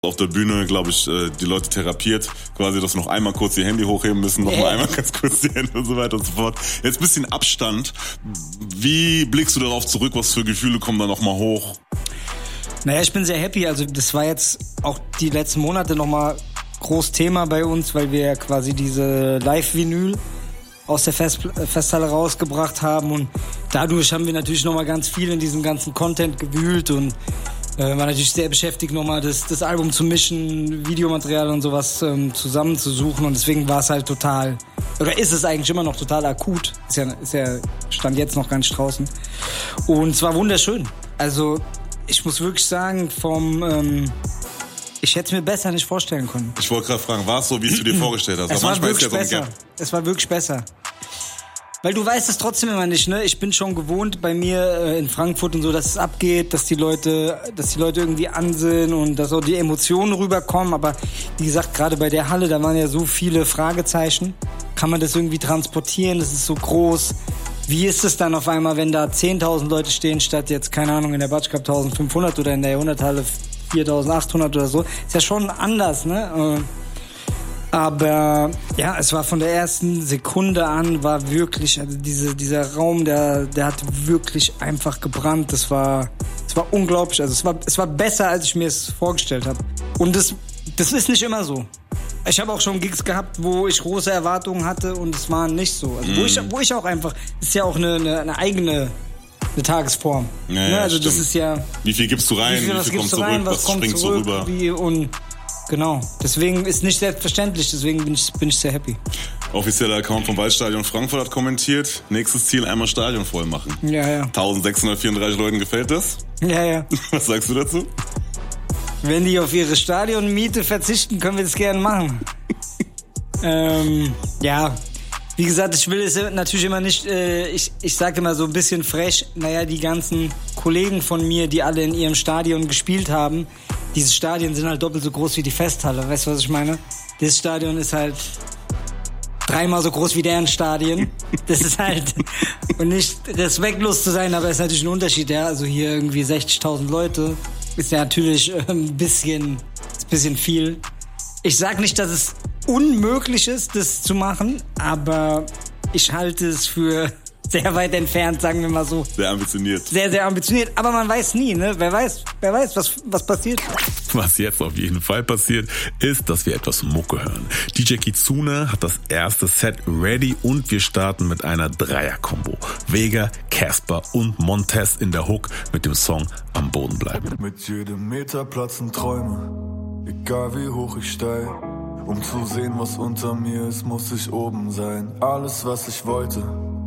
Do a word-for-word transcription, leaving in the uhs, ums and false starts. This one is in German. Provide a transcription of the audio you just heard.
auf der Bühne, glaube ich, die Leute therapiert, quasi, dass noch einmal kurz die Handy hochheben müssen, noch mal einmal ganz kurz die Hände und so weiter und so fort. Jetzt ein bisschen Abstand. Wie blickst du darauf zurück? Was für Gefühle kommen da noch mal hoch? Naja, ich bin sehr happy. Also das war jetzt auch die letzten Monate noch mal groß Thema bei uns, weil wir ja quasi diese Live-Vinyl aus der Fest- Festhalle rausgebracht haben und dadurch haben wir natürlich noch mal ganz viel in diesem ganzen Content gewühlt und äh, war natürlich sehr beschäftigt, noch mal das, das Album zu mischen, Videomaterial und sowas ähm, zusammenzusuchen und deswegen war es halt total, oder ist es eigentlich immer noch total akut, ist ja, ist ja stand jetzt noch gar nicht draußen und es war wunderschön. Also ich muss wirklich sagen, vom ähm, ich hätte es mir besser nicht vorstellen können. Ich wollte gerade fragen, war es so, wie es du dir vorgestellt hast? Es war wirklich besser. Es war wirklich besser. Weil du weißt es trotzdem immer nicht, ne? Ich bin schon gewohnt bei mir äh, in Frankfurt und so, dass es abgeht, dass die Leute, dass die Leute irgendwie an sind und dass auch die Emotionen rüberkommen. Aber wie gesagt, gerade bei der Halle, da waren ja so viele Fragezeichen. Kann man das irgendwie transportieren? Das ist so groß. Wie ist es dann auf einmal, wenn da zehntausend Leute stehen, statt jetzt, keine Ahnung, in der Batsch Cup eintausendfünfhundert oder in der Jahrhunderthalle viertausendachthundert oder so? Ist ja schon anders, ne? Aber ja, es war von der ersten Sekunde an, war wirklich, also diese, dieser Raum, der, der hat wirklich einfach gebrannt. Das war, das war unglaublich. Also es war, es war besser, als ich mir es vorgestellt habe. Und das, das ist nicht immer so. Ich habe auch schon Gigs gehabt, wo ich große Erwartungen hatte und es war nicht so. Also wo, mm. ich, wo ich auch einfach, ist ja auch eine, eine, eine eigene eine Tagesform. Ja, ja, ne? Also stimmt. das ist ja. Wie viel gibst du rein? Wie viel, wie viel kommt zurück? Rein, was, was kommt springt zurück, so rüber? Wie, und genau. Deswegen ist nicht selbstverständlich. Deswegen bin ich, bin ich sehr happy. Offizieller Account vom Waldstadion Frankfurt hat kommentiert: Nächstes Ziel, einmal Stadion voll machen. Ja, ja. eintausendsechshundertvierunddreißig Leuten gefällt das? Ja, ja. Was sagst du dazu? Wenn die auf ihre Stadionmiete verzichten, können wir das gerne machen. ähm, ja. Wie gesagt, ich will es natürlich immer nicht, äh, ich, ich sage immer so ein bisschen frech, naja, die ganzen Kollegen von mir, die alle in ihrem Stadion gespielt haben, diese Stadien sind halt doppelt so groß wie die Festhalle, weißt du, was ich meine? Das Stadion ist halt dreimal so groß wie deren Stadien. Das ist halt, und nicht respektlos zu sein, aber es ist natürlich ein Unterschied, ja, also hier irgendwie sechzigtausend Leute, ist ja natürlich äh, ein bisschen, ein bisschen viel. Ich sag nicht, dass es unmöglich ist, das zu machen, aber ich halte es für sehr weit entfernt, sagen wir mal so. Sehr ambitioniert. Sehr, sehr ambitioniert, aber man weiß nie, ne? Wer weiß, wer weiß, was, was passiert. Was jetzt auf jeden Fall passiert, ist, dass wir etwas Mucke hören. D J Kitsune hat das erste Set ready und wir starten mit einer Dreier-Kombo. Vega, Casper und Montez in der Hook mit dem Song Am Boden bleiben. Mit jedem Meter platzen Träume, egal wie hoch ich steig. Um zu sehen, was unter mir ist, muss ich oben sein. Alles, was ich wollte,